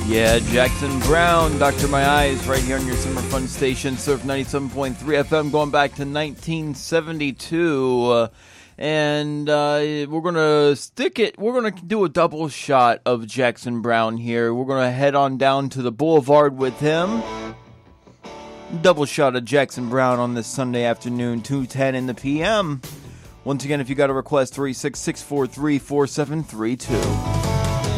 Yeah, Jackson Browne, Dr. My Eyes, right here on your summer fun station, Surf 97.3 FM, going back to 1972. And we're going to stick it, we're going to do a double shot of Jackson Browne here. We're going to head on down to the Boulevard with him. Double shot of Jackson Browne on this Sunday afternoon, 2:10 in the p.m. Once again, if you got a request, 366-643-4732.